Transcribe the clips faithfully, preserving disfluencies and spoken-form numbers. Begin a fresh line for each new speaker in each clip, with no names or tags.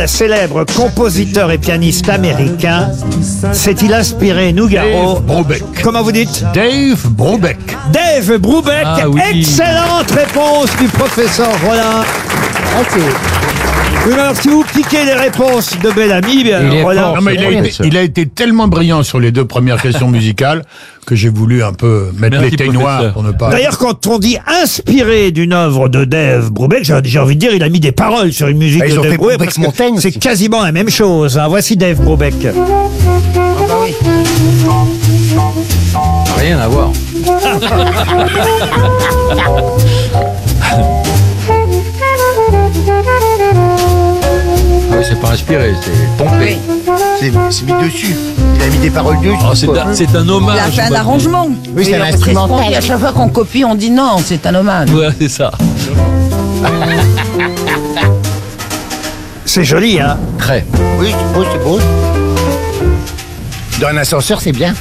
quel célèbre compositeur et pianiste américain s'est-il inspiré Nougaro?
Dave Brubeck.
Comment vous dites?
Dave Brubeck.
Dave Brubeck.
Ah, oui.
Excellente réponse du professeur Rollin. Oui, alors, si vous piquez les réponses de Bellamy, bien,
Il est
Rollin.
fort.
Non, mais il, a été, il a été tellement brillant sur les deux premières questions musicales que j'ai voulu un peu mettre
Merci,
les noir
professeur.
pour ne pas...
D'ailleurs, quand on dit inspiré d'une œuvre de Dave Brubeck, j'ai j'ai envie de dire, il a mis des paroles sur une musique
Ah, ils
de
ont
Dave
fait
Brubeck.
Brubeck's
parce que
Mountain
C'est
aussi.
quasiment la même chose. hein. Voici Dave Brubeck.
Rien à voir. Ah oui, c'est pas inspiré, c'est pompé.
C'est c'est mis dessus. Il a mis des paroles dessus.
Oh, c'est
quoi.
un, c'est un
Il
hommage.
a fait un
bah,
arrangement.
Oui, c'est un
parce que ce qu'on
instrumental.
dit, à chaque fois qu'on copie, on dit non, c'est un hommage.
Ouais, c'est ça.
C'est joli, hein.
Très.
Oui, c'est beau, c'est beau. Dans un ascenseur, c'est bien.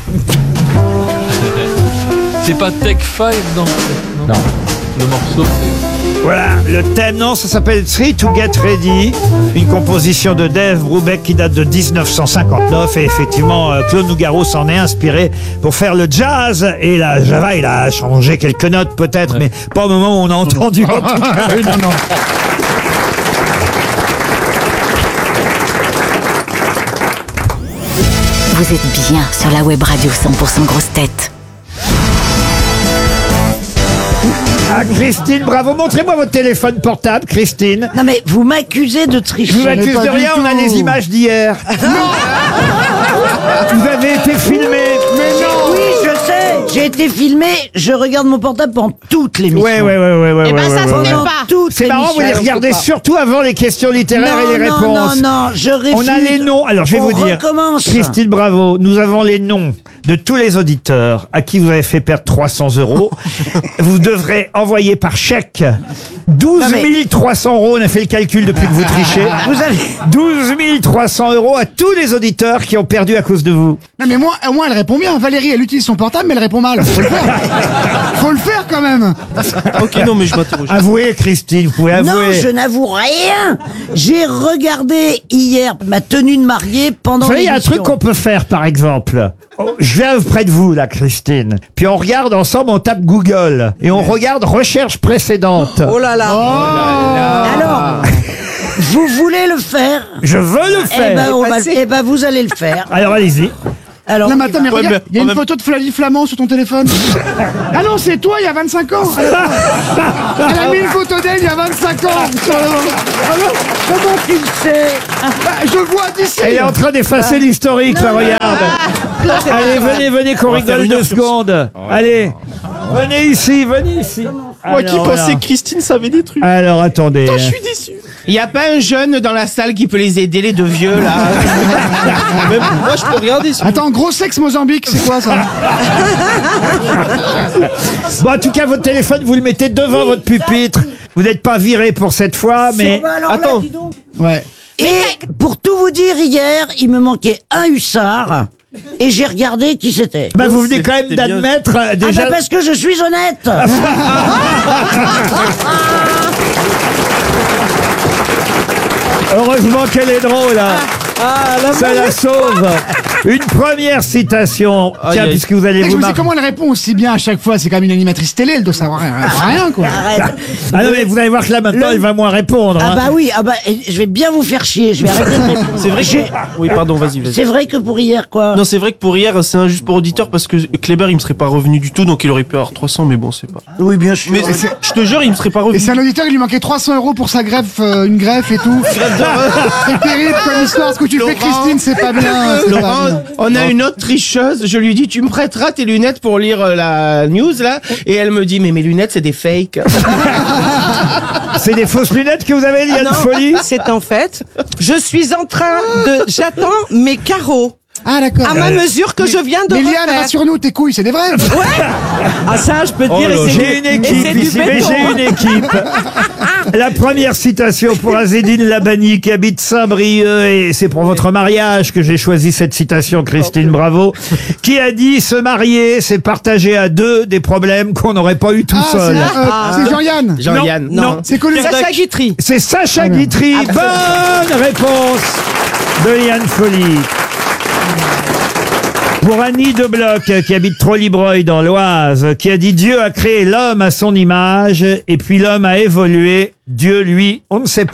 C'est pas Tech Five, non? Non. Le morceau, c'est...
Voilà, le thème, non, ça s'appelle Three to Get Ready, une composition de Dave Brubeck qui date de dix-neuf cent cinquante-neuf, et effectivement, euh, Claude Nougaro s'en est inspiré pour faire le jazz, et la Java, il a changé quelques notes peut-être, mais pas au moment où on a entendu. en tout cas.
Oui, non, non.
Vous êtes bien sur la web radio cent pour cent grosse tête.
Ah, Christine, bravo, montrez-moi votre téléphone portable, Christine.
Non mais vous m'accusez de tricher.
Je vous accuse
Mais
de
pas
rien,
du
on a
tout.
les images d'hier. Vous avez été filmé.
Mais non. Oui, je sais. J'ai été filmé. Je regarde mon portable pendant toute l'émission.
Ouais, ouais, ouais, ouais, ouais.
Eh ben,
ouais,
ça
ouais,
se
ouais.
fait
Pendant
pas.
toute
C'est marrant, vous les
l'émission.
regardez surtout avant les questions littéraires
Non,
et les
non,
réponses.
non, non, je refuse.
On a les noms. Alors, je vais
On
vous dire.
recommence.
Christine, bravo. Nous avons les noms de tous les auditeurs à qui vous avez fait perdre trois cents euros. Vous devrez envoyer par chèque douze mille trois cents euros. On a fait le calcul depuis que vous trichez.
Vous avez...
douze mille trois cents euros à tous les auditeurs qui ont perdu à cause de vous.
Non mais moi, au moins elle répond bien. Valérie, elle utilise son portable, mais elle répond mal. Faut le faire. Faut le faire quand même.
Ok, non, mais je m'interroge.
Avouez, Christine, vous pouvez avouer.
Non, je n'avoue rien. J'ai regardé hier ma tenue de mariée pendant
Vous savez, il y a un
l'émission.
truc qu'on peut faire, par exemple. Oh, je viens près de vous, là, Christine. Puis on regarde ensemble, on tape Google. Et on regarde recherche précédente.
Oh là là. Alors, vous voulez le faire?
Je veux le
Eh
faire.
ben, on va le- eh ben, vous allez le faire.
Alors, allez-y.
Alors,
Non mais attends, mais
Ouais,
regarde,
mais
il y a
en
une
même-
photo de Flavie Flamand sur ton téléphone. Ah non, c'est toi il y a vingt-cinq ans. Elle a mis une photo d'elle il y a vingt-cinq ans. sur le- Ah non,
comment tu le sais?
bah, je vois d'ici.
Elle est en train d'effacer l'historique, là, regarde. Allez, venez, venez, qu'on rigole deux secondes. Allez, venez ici, venez ici.
Moi qui
Alors,
pensais
voilà.
que Christine savait des trucs.
Alors, attendez.
Je suis déçu.
Il n'y a pas un jeune dans la salle qui peut les aider, les deux vieux, là.
Même moi, je peux regarder. Si
Attends, gros sexe Mozambique, c'est quoi ça?
Bon, en tout cas, votre téléphone, vous le mettez devant votre pupitre. Vous n'êtes pas viré pour cette fois, mais...
Bah alors là,
Attends.
dis donc.
Ouais.
Et pour tout vous dire, hier, il me manquait un hussard. Et j'ai regardé qui c'était.
Bah, vous venez quand même
C'était bien.
d'admettre, euh,
Ah
déjà...
bah parce que je suis honnête.
Heureusement qu'elle est drôle, là. Ça la sauve. Une première citation.
Aïe,
Tiens,
aïe.
puisque vous allez
Je
vous
me dis
marrer.
comment elle répond aussi bien à chaque fois. C'est quand même une animatrice télé, elle doit savoir rien, rien quoi.
Arrête.
Ah non, mais vous allez voir que là, maintenant,
Le-
il va moins répondre.
Ah
hein.
bah oui, ah bah et je vais bien vous faire chier. Je vais arrêter de répondre.
C'est vrai
J'ai-
que... Oui, pardon, vas-y, vas-y.
C'est vrai que pour hier, quoi.
Non, c'est vrai que pour hier, c'est injuste pour auditeur parce que Kléber, il me serait pas revenu du tout, donc il aurait pu avoir trois cents, mais bon, c'est pas.
Oui, bien sûr.
Mais je te jure, il me serait pas
Et
revenu.
c'est un auditeur, il lui manquait trois cents euros pour sa greffe, euh, une greffe et tout. C'est terrible comme histoire. Ce que tu fais,
Laurent.
Christine, c'est pas bien. c'est pas
Laurent,
bien.
on a une autre tricheuse. Je lui dis, tu me prêteras tes lunettes pour lire euh, la news, là. Et elle me dit, mais mes lunettes, c'est des fakes.
C'est des fausses lunettes que vous avez, Liane Folie?
C'est en fait, je suis en train de, j'attends mes carreaux
Ah d'accord.
à ma mesure que je viens de
Mais Liane,
refaire.
rassure-nous, tes couilles, c'est des vrais.
Ah ça, je peux te
Oh
dire,
là,
et c'est
j'ai
du-
une
et
équipe
c'est du
ici, mais
béton,
j'ai
hein.
une équipe. La première citation pour Azedine Labani qui habite Saint-Brieuc, et c'est pour votre mariage que j'ai choisi cette citation, Christine Bravo, qui a dit: se marier, c'est partager à deux des problèmes qu'on n'aurait pas eu tout
Ah, c'est
seul.
euh, c'est Jean-Yann.
Jean-Yann.
Non, non.
C'est Colin.
Sacha Guitry.
C'est Sacha Guitry. Bonne réponse de Yann Folly. Pour Annie de Bloch, qui habite Trollibreuil dans l'Oise, qui a dit: Dieu a créé l'homme à son image, et puis l'homme a évolué. Dieu, lui, on ne sait pas.